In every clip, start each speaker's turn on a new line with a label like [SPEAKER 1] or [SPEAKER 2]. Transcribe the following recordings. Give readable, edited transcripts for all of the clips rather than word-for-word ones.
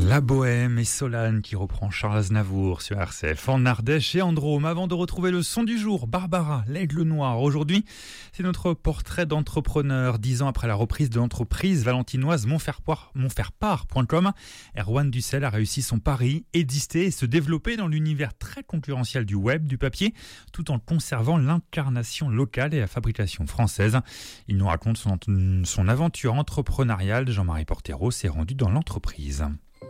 [SPEAKER 1] La Bohème et Solane qui reprend Charles Aznavour sur RCF en Ardèche et en Drôme. Avant de retrouver le son du jour, Barbara, l'aigle noir. Aujourd'hui, c'est notre portrait d'entrepreneur. 10 ans après la reprise de l'entreprise valentinoise montfairepart.com, Erwan Dussel a réussi son pari, exister et se développer dans l'univers très concurrentiel du web, du papier, tout en conservant l'incarnation locale et la fabrication française. Il nous raconte son aventure entrepreneuriale. Jean-Marie Portero s'est rendu dans l'entreprise.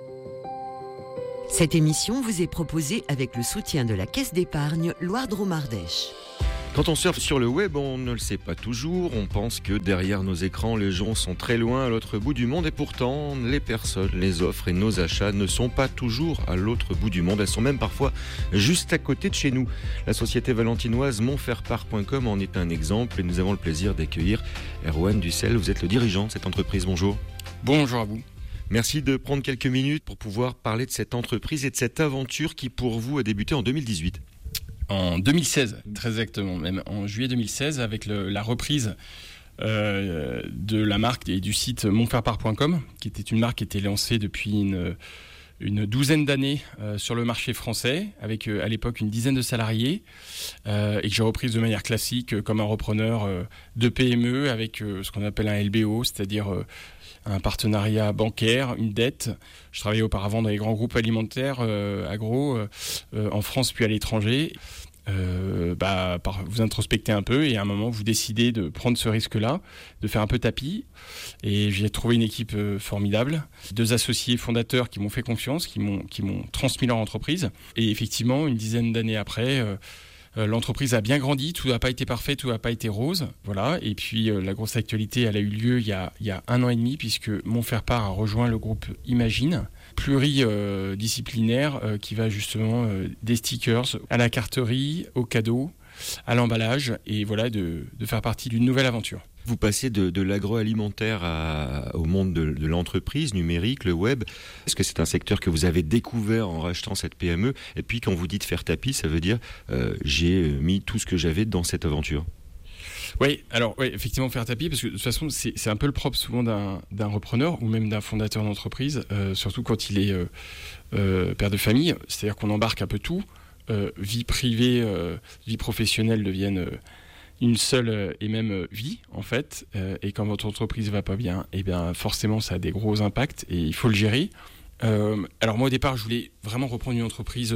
[SPEAKER 2] Cette émission vous est proposée avec le soutien de la Caisse d'épargne Loire-Drôme-Ardèche.
[SPEAKER 3] Quand on surfe sur le web, on ne le sait pas toujours. On pense que derrière nos écrans, les gens sont très loin à l'autre bout du monde. Et pourtant, les personnes, les offres et nos achats ne sont pas toujours à l'autre bout du monde. Elles sont même parfois juste à côté de chez nous. La société valentinoise montfairepart.com en est un exemple. Et nous avons le plaisir d'accueillir Erwan Dussel. Vous êtes le dirigeant de cette entreprise. Bonjour.
[SPEAKER 4] Bonjour à vous.
[SPEAKER 3] Merci de prendre quelques minutes pour pouvoir parler de cette entreprise et de cette aventure qui, pour vous, a débuté en 2018.
[SPEAKER 4] En 2016, très exactement, même en juillet 2016, avec la reprise de la marque et du site montfairepart.com, qui était une marque qui était lancée depuis une douzaine d'années sur le marché français, avec à l'époque une dizaine de salariés, et que j'ai reprise de manière classique comme un repreneur de PME avec ce qu'on appelle un LBO, c'est-à-dire un partenariat bancaire, une dette. Je travaillais auparavant dans les grands groupes alimentaires, agro, en France puis à l'étranger. Vous introspectez un peu et à un moment vous décidez de prendre ce risque-là, de faire un peu tapis. Et j'ai trouvé une équipe formidable, 2 associés fondateurs qui m'ont fait confiance, qui m'ont transmis leur entreprise. Et effectivement, une dizaine d'années après, l'entreprise a bien grandi, tout n'a pas été parfait, tout n'a pas été rose, voilà. Et puis la grosse actualité, elle a eu lieu il y a 1 an et demi, puisque Montfairepart a rejoint le groupe Imagine, pluridisciplinaire, qui va justement des stickers à la carterie, aux cadeaux, à l'emballage, et voilà, de faire partie d'une nouvelle aventure.
[SPEAKER 3] Vous passez de l'agroalimentaire au monde de l'entreprise numérique, le web. Est-ce que c'est un secteur que vous avez découvert en rachetant cette PME ? Et puis quand vous dites faire tapis, ça veut dire j'ai mis tout ce que j'avais dans cette aventure.
[SPEAKER 4] Oui, effectivement faire tapis, parce que de toute façon c'est un peu le propre souvent d'un repreneur ou même d'un fondateur d'entreprise, surtout quand il est père de famille, c'est-à-dire qu'on embarque un peu tout, vie privée, vie professionnelle deviennent une seule et même vie en fait, et quand votre entreprise va pas bien, et bien forcément ça a des gros impacts et il faut le gérer. Alors moi au départ je voulais vraiment reprendre une entreprise,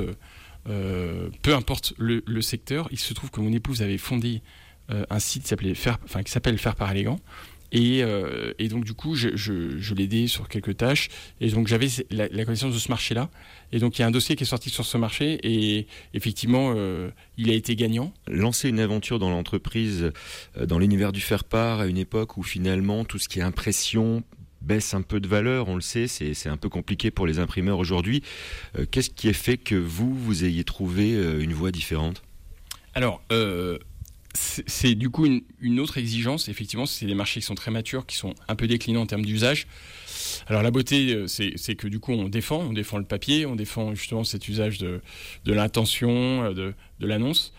[SPEAKER 4] peu importe le secteur. Il se trouve que mon épouse avait fondé un site qui s'appelle Faire par élégant. Et donc du coup je l'ai aidé sur quelques tâches, et donc j'avais la connaissance de ce marché-là, et donc il y a un dossier qui est sorti sur ce marché, et effectivement il a été gagnant.
[SPEAKER 3] Lancer une aventure dans l'entreprise, dans l'univers du faire-part, à une époque où finalement tout ce qui est impression baisse un peu de valeur, on le sait, c'est un peu compliqué pour les imprimeurs aujourd'hui. Qu'est-ce qui a fait que vous ayez trouvé une voie différente ? Alors
[SPEAKER 4] c'est du coup une autre exigence. Effectivement, c'est des marchés qui sont très matures, qui sont un peu déclinants en termes d'usage. Alors la beauté, c'est que du coup on défend le papier, on défend justement cet usage de l'intention, de l'annonce.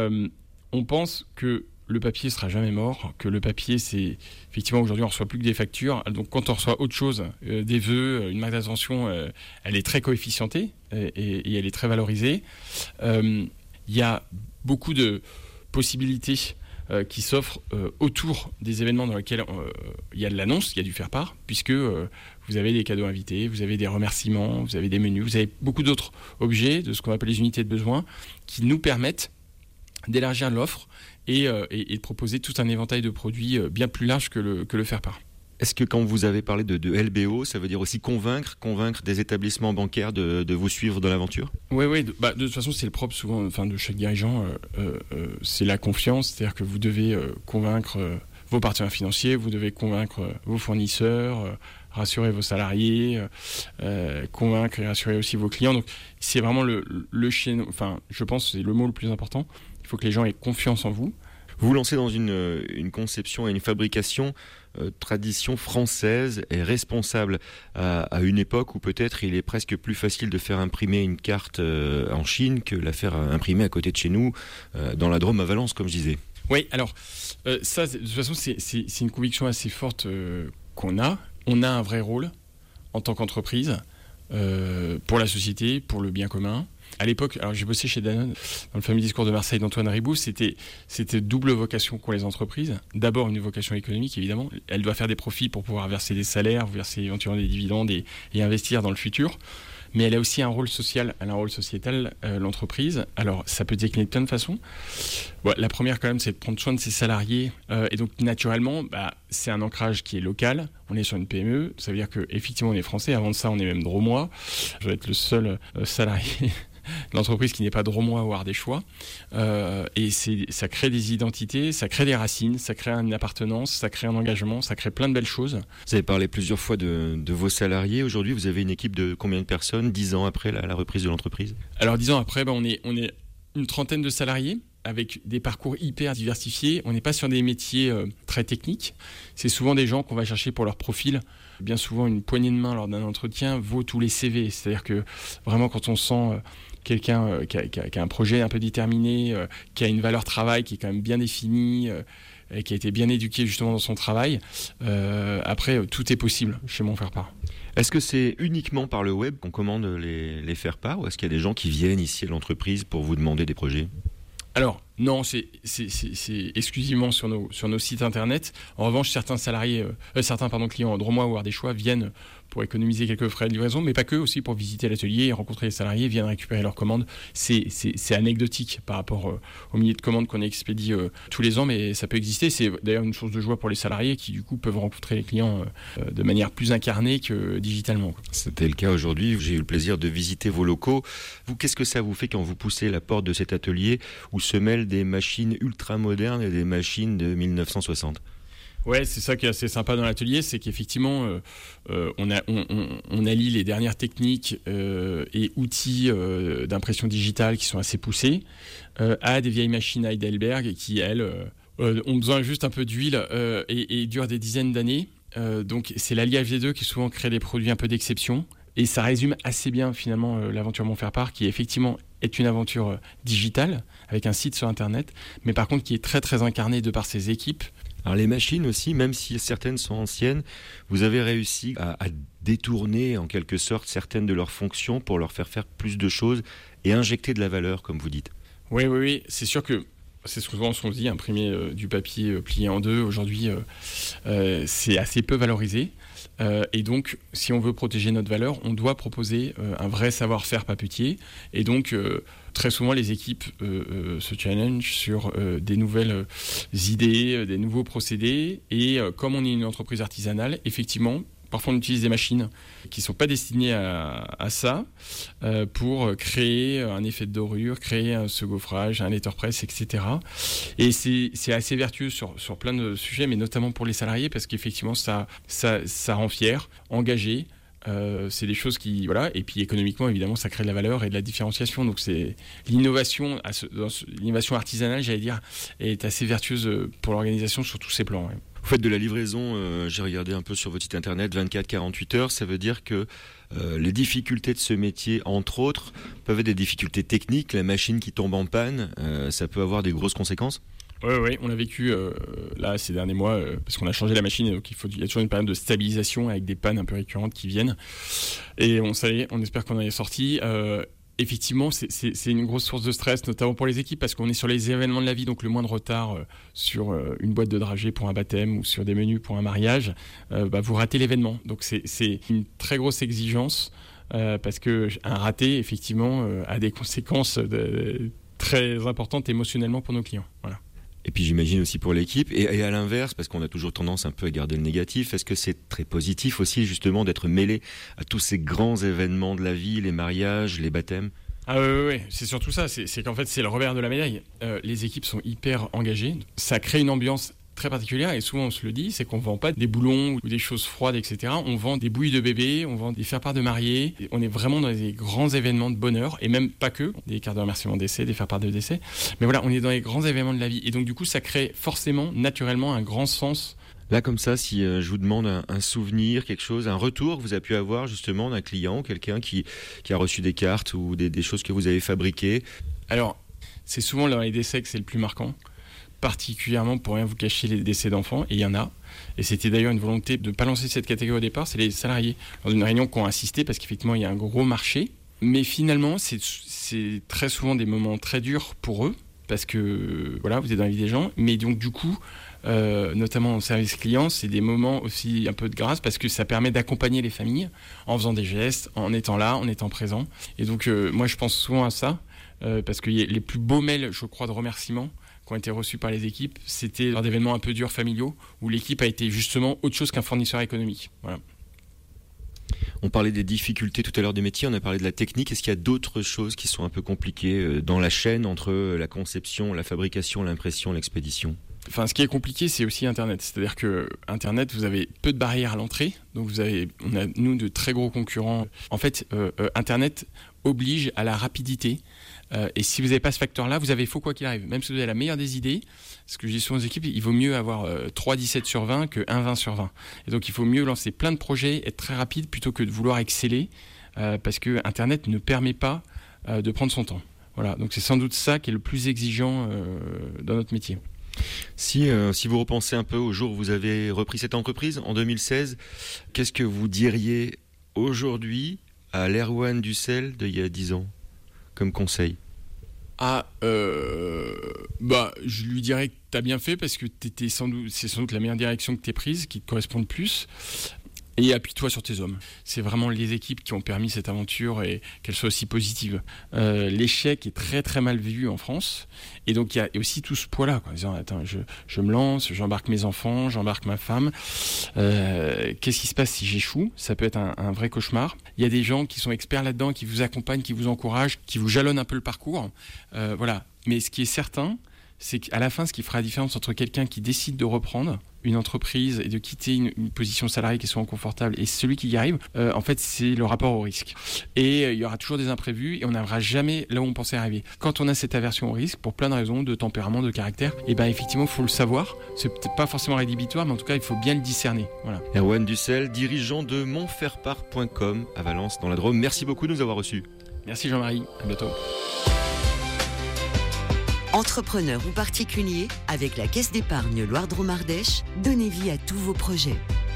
[SPEAKER 4] On pense que le papier sera jamais mort, que le papier, c'est effectivement aujourd'hui on reçoit plus que des factures. Donc quand on reçoit autre chose, des vœux, une marque d'attention, elle est très coefficientée et elle est très valorisée. Il y a beaucoup de possibilités qui s'offrent autour des événements dans lesquels il y a de l'annonce, il y a du faire-part, puisque vous avez des cadeaux invités, vous avez des remerciements, vous avez des menus, vous avez beaucoup d'autres objets, de ce qu'on appelle les unités de besoin, qui nous permettent d'élargir l'offre et de proposer tout un éventail de produits bien plus large que le faire-part.
[SPEAKER 3] Est-ce que quand vous avez parlé de LBO, ça veut dire aussi convaincre des établissements bancaires de vous suivre dans l'aventure ?
[SPEAKER 4] Oui. De toute façon, c'est le propre souvent, de chaque dirigeant. C'est la confiance, c'est-à-dire que vous devez convaincre vos partenaires financiers, vous devez convaincre vos fournisseurs, rassurer vos salariés, convaincre et rassurer aussi vos clients. Donc, c'est vraiment le chaînon. Enfin, je pense que c'est le mot le plus important. Il faut que les gens aient confiance en vous.
[SPEAKER 3] Vous vous lancez dans une conception et une fabrication tradition française et responsable à une époque où peut-être il est presque plus facile de faire imprimer une carte en Chine que la faire imprimer à côté de chez nous, dans la Drôme à Valence, comme je disais.
[SPEAKER 4] Oui, alors ça, de toute façon, c'est une conviction assez forte qu'on a. On a un vrai rôle en tant qu'entreprise pour la société, pour le bien commun. À l'époque, alors j'ai bossé chez Danone, dans le fameux discours de Marseille d'Antoine Ribou, c'était double vocation qu'ont les entreprises. D'abord, une vocation économique, évidemment. Elle doit faire des profits pour pouvoir verser des salaires, verser éventuellement des dividendes et investir dans le futur. Mais elle a aussi un rôle social, elle a un rôle sociétal, l'entreprise. Alors, ça peut décliner de plein de façons. Bon, la première, quand même, c'est de prendre soin de ses salariés. Et donc, naturellement, c'est un ancrage qui est local. On est sur une PME. Ça veut dire qu'effectivement, on est français. Avant de ça, on est même drômois. Je vais être le seul salarié de l'entreprise qui n'est pas drômois ou ardéchois. Et ça crée des identités, ça crée des racines, ça crée une appartenance, ça crée un engagement, ça crée plein de belles choses.
[SPEAKER 3] Vous avez parlé plusieurs fois de vos salariés. Aujourd'hui, vous avez une équipe de combien de personnes 10 ans après la reprise de l'entreprise?
[SPEAKER 4] Alors 10 ans après, on est une trentaine de salariés avec des parcours hyper diversifiés. On n'est pas sur des métiers très techniques. C'est souvent des gens qu'on va chercher pour leur profil. Bien souvent, une poignée de main lors d'un entretien vaut tous les CV. C'est-à-dire que vraiment, quand on sent quelqu'un qui a un projet un peu déterminé, qui a une valeur travail qui est quand même bien définie, et qui a été bien éduqué justement dans son travail, après, tout est possible chez Mon Faire-Part.
[SPEAKER 3] Est-ce que c'est uniquement par le web qu'on commande les faire-part, ou est-ce qu'il y a des gens qui viennent ici à l'entreprise pour vous demander des projets?
[SPEAKER 4] Alors, non, c'est exclusivement sur nos sites internet. En revanche, certains clients drômois ou ardéchois viennent pour économiser quelques frais de livraison, mais pas que, aussi pour visiter l'atelier, rencontrer les salariés, viennent récupérer leurs commandes. C'est anecdotique par rapport aux milliers de commandes qu'on expédie tous les ans, mais ça peut exister. C'est d'ailleurs une source de joie pour les salariés qui, du coup, peuvent rencontrer les clients de manière plus incarnée que digitalement.
[SPEAKER 3] C'était le cas aujourd'hui. J'ai eu le plaisir de visiter vos locaux. Vous, qu'est-ce que ça vous fait quand vous poussez la porte de cet atelier où se mêlent des machines ultra modernes et des machines de 1960?
[SPEAKER 4] Ouais, c'est ça qui est assez sympa dans l'atelier, c'est qu'effectivement, on allie les dernières techniques et outils d'impression digitale qui sont assez poussés à des vieilles machines Heidelberg qui, elles, ont besoin juste un peu d'huile et durent des dizaines d'années. Donc, c'est l'alliage des deux qui souvent crée des produits un peu d'exception. Et ça résume assez bien, finalement, l'aventure Mon Faire-Part, qui effectivement est une aventure digitale, avec un site sur Internet, mais par contre qui est très, très incarnée de par ses équipes.
[SPEAKER 3] Alors les machines aussi, même si certaines sont anciennes, vous avez réussi à détourner en quelque sorte certaines de leurs fonctions pour leur faire plus de choses et injecter de la valeur, comme vous dites.
[SPEAKER 4] Oui, c'est sûr que c'est souvent ce qu'on se dit, imprimer du papier plié en deux, aujourd'hui c'est assez peu valorisé. Et donc, si on veut protéger notre valeur, on doit proposer un vrai savoir-faire papetier. Et donc, très souvent, les équipes se challengent sur des nouvelles idées, des nouveaux procédés. Et comme on est une entreprise artisanale, effectivement, parfois on utilise des machines qui ne sont pas destinées à ça pour créer un effet de dorure, créer un gaufrage, un letterpress, etc. Et c'est assez vertueux sur plein de sujets, mais notamment pour les salariés, parce qu'effectivement ça rend fier, engagé. C'est des choses qui, voilà, et puis économiquement évidemment ça crée de la valeur et de la différenciation, donc c'est l'innovation artisanale, j'allais dire, est assez vertueuse pour l'organisation sur tous ces plans. Ouais.
[SPEAKER 3] Vous faites de la livraison, j'ai regardé un peu sur votre site internet, 24-48 heures, ça veut dire que les difficultés de ce métier, entre autres, peuvent être des difficultés techniques, la machine qui tombe en panne, ça peut avoir des grosses conséquences?
[SPEAKER 4] Oui, on l'a vécu là ces derniers mois parce qu'on a changé la machine, donc il y a toujours une période de stabilisation avec des pannes un peu récurrentes qui viennent. Et on espère qu'on en est sorti. Effectivement, c'est une grosse source de stress, notamment pour les équipes, parce qu'on est sur les événements de la vie, donc le moindre retard sur une boîte de dragées pour un baptême ou sur des menus pour un mariage, vous ratez l'événement. Donc c'est une très grosse exigence parce qu'un raté, effectivement, a des conséquences très importantes émotionnellement pour nos clients. Voilà.
[SPEAKER 3] Et puis j'imagine aussi pour l'équipe, et à l'inverse, parce qu'on a toujours tendance un peu à garder le négatif, est-ce que c'est très positif aussi justement d'être mêlé à tous ces grands événements de la vie, les mariages, les baptêmes?
[SPEAKER 4] Ah oui, c'est surtout ça, c'est qu'en fait c'est le revers de la médaille. Les équipes sont hyper engagées, ça crée une ambiance très particulière, et souvent on se le dit, c'est qu'on ne vend pas des boulons ou des choses froides, etc. On vend des bouilles de bébé, on vend des faire-part de mariés, on est vraiment dans des grands événements de bonheur, et même pas que, des cartes de remerciement d'essai, des faire-part de décès, mais voilà, on est dans les grands événements de la vie, et donc du coup ça crée forcément, naturellement, un grand sens.
[SPEAKER 3] Là comme ça, si je vous demande un souvenir, quelque chose, un retour que vous avez pu avoir justement d'un client, quelqu'un qui a reçu des cartes ou des choses que vous avez fabriquées.
[SPEAKER 4] Alors, c'est souvent dans les décès que c'est le plus marquant, particulièrement, pour rien vous cacher, les décès d'enfants, et il y en a. Et c'était d'ailleurs une volonté de ne pas lancer cette catégorie au départ, c'est les salariés. Dans une réunion qui ont insisté, parce qu'effectivement, il y a un gros marché. Mais finalement, c'est très souvent des moments très durs pour eux, parce que voilà, vous êtes dans la vie des gens. Mais donc du coup, notamment en service client, c'est des moments aussi un peu de grâce, parce que ça permet d'accompagner les familles en faisant des gestes, en étant là, en étant présent. Et donc moi, je pense souvent à ça, parce que les plus beaux mails, je crois, de remerciements qui ont été reçus par les équipes, c'était lors d'événements un peu durs familiaux, où l'équipe a été justement autre chose qu'un fournisseur économique. Voilà.
[SPEAKER 3] On parlait des difficultés tout à l'heure des métiers, on a parlé de la technique. Est-ce qu'il y a d'autres choses qui sont un peu compliquées dans la chaîne entre la conception, la fabrication, l'impression, l'expédition ?
[SPEAKER 4] Enfin, ce qui est compliqué, c'est aussi Internet. C'est-à-dire que Internet, vous avez peu de barrières à l'entrée. Donc on a nous de très gros concurrents. En fait, Internet oblige à la rapidité. Et si vous n'avez pas ce facteur-là, vous avez faux quoi qu'il arrive. Même si vous avez la meilleure des idées, ce que je dis souvent aux équipes, il vaut mieux avoir 3 17 sur 20 que 1 20 sur 20. Et donc il faut mieux lancer plein de projets, être très rapide plutôt que de vouloir exceller, parce que Internet ne permet pas de prendre son temps. Voilà, donc c'est sans doute ça qui est le plus exigeant dans notre métier.
[SPEAKER 3] Si vous repensez un peu au jour où vous avez repris cette entreprise, en 2016, qu'est-ce que vous diriez aujourd'hui à l'Erwan Dussel d'il y a 10 ans comme conseil ?
[SPEAKER 4] Je lui dirais que tu as bien fait, parce que c'est sans doute la meilleure direction que tu aies prise, qui te correspond le plus. Et appuie-toi sur tes hommes. C'est vraiment les équipes qui ont permis cette aventure et qu'elle soit aussi positive. L'échec est très très mal vu en France. Et donc il y a aussi tout ce poids-là, quoi, en disant, attends, je me lance, j'embarque mes enfants, j'embarque ma femme. Qu'est-ce qui se passe si j'échoue ? Ça peut être un vrai cauchemar. Il y a des gens qui sont experts là-dedans, qui vous accompagnent, qui vous encouragent, qui vous jalonnent un peu le parcours. Voilà. Mais ce qui est certain, c'est qu'à la fin, ce qui fera la différence entre quelqu'un qui décide de reprendre une entreprise et de quitter une position salariée qui est souvent confortable et celui qui y arrive, en fait, c'est le rapport au risque. Et il y aura toujours des imprévus et on n'arrivera jamais là où on pensait arriver. Quand on a cette aversion au risque, pour plein de raisons, de tempérament, de caractère, et ben effectivement, il faut le savoir. C'est peut-être pas forcément rédhibitoire, mais en tout cas, il faut bien le discerner. Voilà.
[SPEAKER 3] Erwan Dussel, dirigeant de montfairepart.com à Valence, dans la Drôme. Merci beaucoup de nous avoir reçus.
[SPEAKER 4] Merci Jean-Marie, à bientôt.
[SPEAKER 2] Entrepreneur ou particulier, avec la Caisse d'épargne Loire-Drôme-Ardèche, donnez vie à tous vos projets.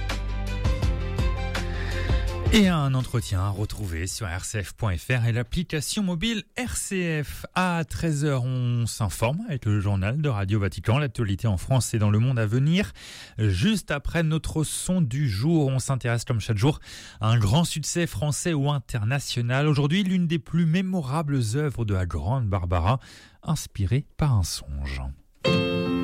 [SPEAKER 1] Et un entretien à retrouver sur rcf.fr et l'application mobile RCF. À 13h, on s'informe avec le journal de Radio Vatican, l'actualité en France et dans le monde à venir. Juste après notre son du jour, on s'intéresse comme chaque jour à un grand succès français ou international. Aujourd'hui, l'une des plus mémorables œuvres de la grande Barbara, inspirée par un songe.